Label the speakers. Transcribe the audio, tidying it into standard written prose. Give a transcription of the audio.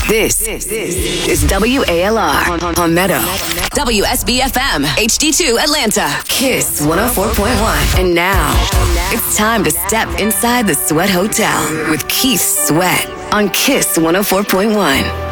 Speaker 1: This is WALR on Meadow. WSBFM HD2 Atlanta. Kiss 104.1. And now, it's time to step inside the Sweat Hotel with Keith Sweat on Kiss 104.1.